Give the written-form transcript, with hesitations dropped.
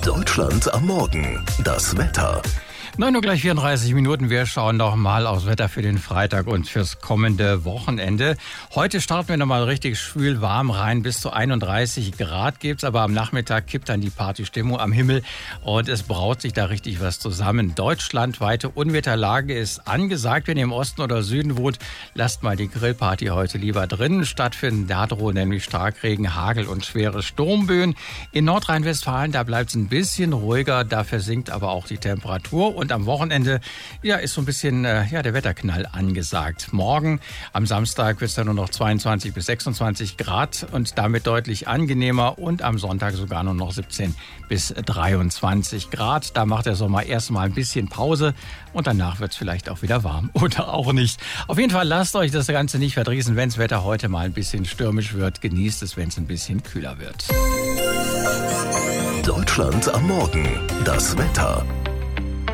Deutschland am Morgen. Das Wetter. 9 Uhr gleich 34 Minuten. Wir schauen noch mal aufs Wetter für den Freitag und fürs kommende Wochenende. Heute starten wir noch mal richtig schwül warm rein. Bis zu 31 Grad gibt's, aber am Nachmittag kippt dann die Partystimmung am Himmel und es braut sich da richtig was zusammen. Deutschlandweite Unwetterlage ist angesagt. Wenn ihr im Osten oder Süden wohnt, lasst mal die Grillparty heute lieber drinnen stattfinden. Da drohen nämlich Starkregen, Hagel und schwere Sturmböen. In Nordrhein-Westfalen, da bleibt es ein bisschen ruhiger. Dafür sinkt aber auch die Temperatur. Und am Wochenende ist so ein bisschen der Wetterknall angesagt. Morgen am Samstag wird es dann nur noch 22 bis 26 Grad und damit deutlich angenehmer. Und am Sonntag sogar nur noch 17 bis 23 Grad. Da macht der Sommer erstmal ein bisschen Pause und danach wird es vielleicht auch wieder warm oder auch nicht. Auf jeden Fall lasst euch das Ganze nicht verdrießen, wenn das Wetter heute mal ein bisschen stürmisch wird. Genießt es, wenn es ein bisschen kühler wird. Deutschland am Morgen. Das Wetter.